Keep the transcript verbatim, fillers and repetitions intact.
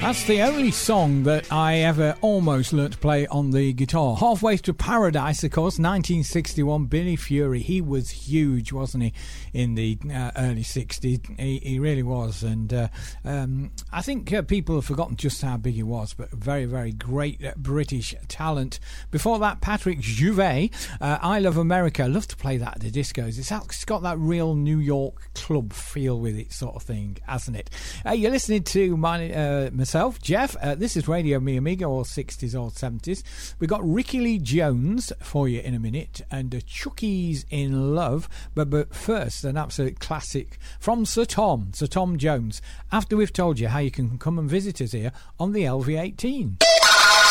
That's the only song that I ever almost learnt to play on the guitar. Halfway to Paradise, of course, nineteen sixty-one, Billy Fury. He was huge, wasn't he, in the uh, early sixties? He, he really was. And uh, um, I think uh, people have forgotten just how big he was, but very, very great uh, British talent. Before that, Patrick Juvet, uh, I Love America. I love to play that at the discos. It's, it's got that real New York club feel with it, sort of thing, hasn't it? Uh, you're listening to my uh, myself, Jeff. Uh, this is Radio Mi Amiga, or sixties or seventies. We've got Ricky Lee Jones for you in a minute, and uh, Chucky's in Love. But, but first, an absolute classic from Sir Tom, Sir Tom Jones, after we've told you how you can come and visit us here on the L V eighteen.